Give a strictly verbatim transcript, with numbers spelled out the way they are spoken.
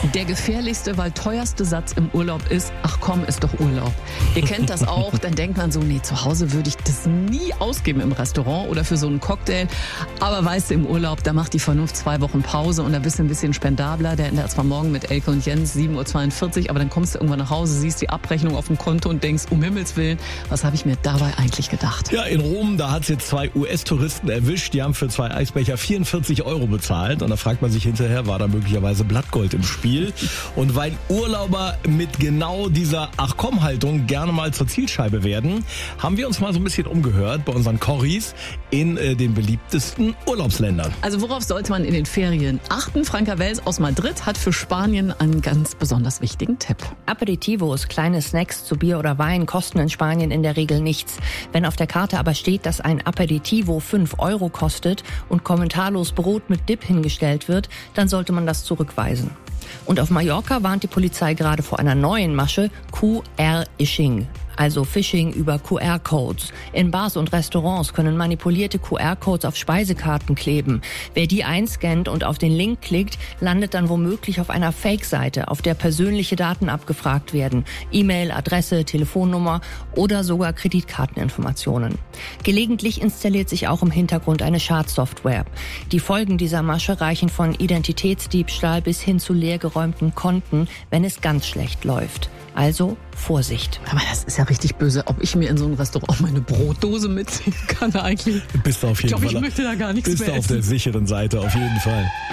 Der gefährlichste, weil teuerste Satz im Urlaub ist, ach komm, ist doch Urlaub. Ihr kennt das auch, dann denkt man so, nee, zu Hause würde ich das nie ausgeben im Restaurant oder für so einen Cocktail. Aber weißt du, im Urlaub, da macht die Vernunft zwei Wochen Pause und da bist du ein bisschen spendabler. Der endet zwar morgen mit Elke und Jens, sieben Uhr zweiundvierzig, aber dann kommst du irgendwann nach Hause, siehst die Abrechnung auf dem Konto und denkst, um Himmels Willen, was habe ich mir dabei eigentlich gedacht? Ja, in Rom, da hat es jetzt zwei U S-Touristen erwischt, die haben für zwei Eisbecher vierundvierzig Euro bezahlt und da fragt man sich hinterher, war da möglicherweise Blattgold im Spiel? Und weil Urlauber mit genau dieser Ach-komm-Haltung gerne mal zur Zielscheibe werden, haben wir uns mal so ein bisschen umgehört bei unseren Corris in äh, den beliebtesten Urlaubsländern. Also worauf sollte man in den Ferien achten? Franka Wels aus Madrid hat für Spanien einen ganz besonders wichtigen Tipp. Aperitivos, kleine Snacks zu Bier oder Wein, kosten in Spanien in der Regel nichts. Wenn auf der Karte aber steht, dass ein Aperitivo fünf Euro kostet und kommentarlos Brot mit Dip hingestellt wird, dann sollte man das zurückweisen. Und auf Mallorca warnt die Polizei gerade vor einer neuen Masche, Q R-Ishing. Also Phishing über Q R-Codes. In Bars und Restaurants können manipulierte Q R-Codes auf Speisekarten kleben. Wer die einscannt und auf den Link klickt, landet dann womöglich auf einer Fake-Seite, auf der persönliche Daten abgefragt werden. E-Mail, Adresse, Telefonnummer oder sogar Kreditkarteninformationen. Gelegentlich installiert sich auch im Hintergrund eine Schadsoftware. Die Folgen dieser Masche reichen von Identitätsdiebstahl bis hin zu leergeräumten Konten, wenn es ganz schlecht läuft. Also Vorsicht. Aber das ist ja richtig böse, ob ich mir in so einem Restaurant meine Brotdose mitziehen kann eigentlich. Bist du auf jeden ich glaube, Fall. Ich möchte da gar nichts bist mehr du auf essen. der sicheren Seite, auf jeden Fall.